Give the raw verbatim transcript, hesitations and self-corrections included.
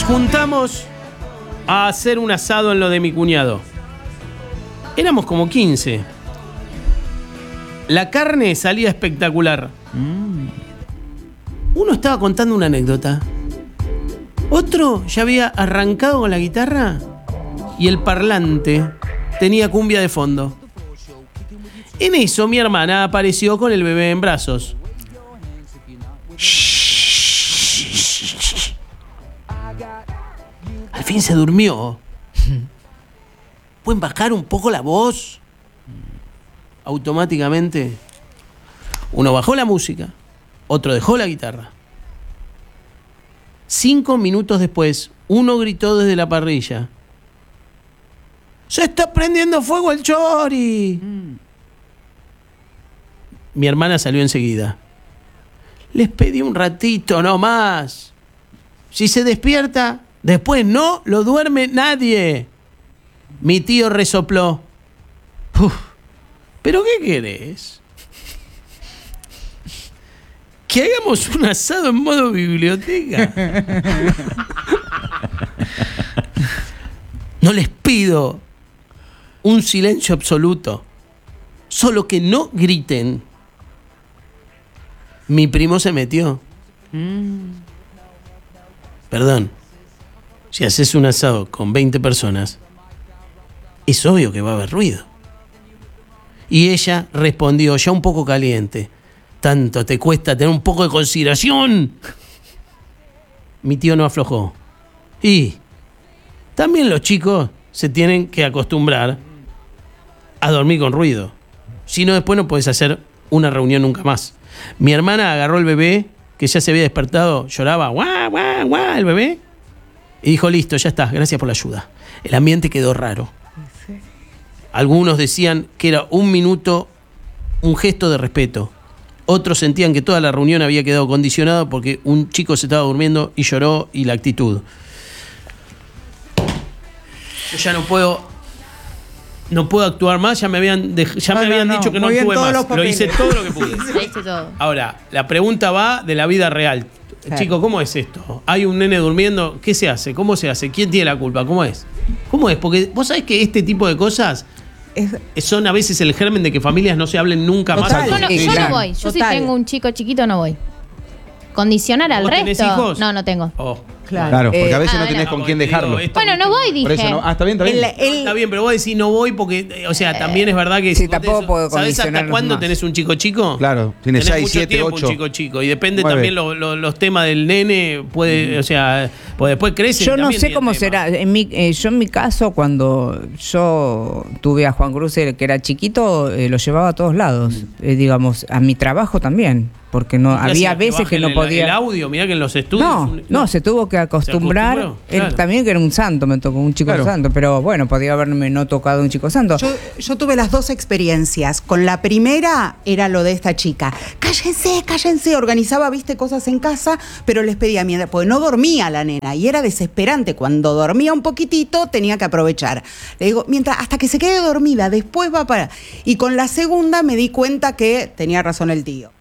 juntamos a hacer un asado en lo de mi cuñado. Éramos como quince. La carne salía espectacular. Mm. Uno estaba contando una anécdota. Otro ya había arrancado con la guitarra y el parlante tenía cumbia de fondo. En eso mi hermana apareció con el bebé en brazos. Al fin se durmió. ¿Pueden bajar un poco la voz? Automáticamente, uno bajó la música, otro dejó la guitarra. Cinco minutos después, uno gritó desde la parrilla: ¡se está prendiendo fuego el chori! Mm. Mi hermana salió enseguida. Les pedí un ratito, no más. Si se despierta, después no lo duerme nadie. Mi tío resopló. Uf, ¿pero qué querés? ¿Que hagamos un asado en modo biblioteca? No les pido un silencio absoluto, solo que no griten. Mi primo se metió. Mm. Perdón, si haces un asado con veinte personas, es obvio que va a haber ruido. Y ella respondió, ya un poco caliente: ¿tanto te cuesta tener un poco de consideración? Mi tío no aflojó. Y también los chicos se tienen que acostumbrar a dormir con ruido. Si no, después no puedes hacer una reunión nunca más. Mi hermana agarró el bebé, que ya se había despertado, lloraba, guau, guau, guau, el bebé, y dijo: listo, ya está, gracias por la ayuda. El ambiente quedó raro. Sí. Algunos decían que era un minuto, un gesto de respeto. Otros sentían que toda la reunión había quedado condicionada porque un chico se estaba durmiendo y lloró, y la actitud. Yo ya no puedo... No puedo actuar más, ya me habían, de, ya no, me habían no, dicho no. que no actúe más. Lo hice todo lo que pude. Ahora, la pregunta va de la vida real. Claro. Chico, ¿cómo es esto? Hay un nene durmiendo, ¿qué se hace? ¿Cómo se hace? ¿Quién tiene la culpa? ¿Cómo es? ¿Cómo es? Porque vos sabés que este tipo de cosas es, son a veces el germen de que familias no se hablen nunca Total. más. Yo, no, yo no voy. Yo Total. Si tengo un chico chiquito no voy. Condicionar al ¿Vos resto. tenés hijos? No, no tengo. Oh. Claro, claro, porque eh, a veces ah, no tenés no, con quién dejarlo. Digo, bueno, no voy, dije. Por eso no. Ah, está bien, está bien. El, el, está bien, pero vos decís no voy porque, o sea, eh, también es verdad que... Sí, tampoco te, puedo ¿sabés hasta cuándo más. Tenés un chico chico? Claro, tienes seis, siete, ocho. Un chico chico. Y depende nueve. También lo, lo, los temas del nene, puede, mm. o sea, pues después crece. Yo no sé cómo será. En mi, eh, yo en mi caso, cuando yo tuve a Juan Cruz, que era chiquito, eh, lo llevaba a todos lados. Eh, digamos, a mi trabajo también. Porque no había veces que no podía. El audio, mirá que en los estudios. No, un... no, se tuvo que acostumbrar. Él claro. También que era un santo, me tocó un chico claro. santo, pero bueno, podía haberme no tocado un chico santo. Yo, yo tuve las dos experiencias. Con la primera era lo de esta chica. Cállense, cállense. Organizaba, viste, cosas en casa, pero les pedía miedo, porque no dormía la nena y era desesperante. Cuando dormía un poquitito, tenía que aprovechar. Le digo, mientras, hasta que se quede dormida, después va para. Y con la segunda me di cuenta que tenía razón el tío.